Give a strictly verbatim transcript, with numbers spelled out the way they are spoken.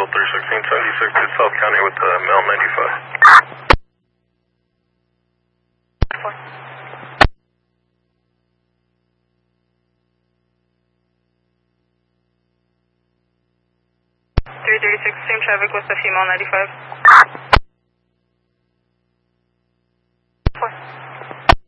Diesel three sixteen seventy-six to South County with the Mel ninety-five. three thirty-six, same traffic with the female ninety-five.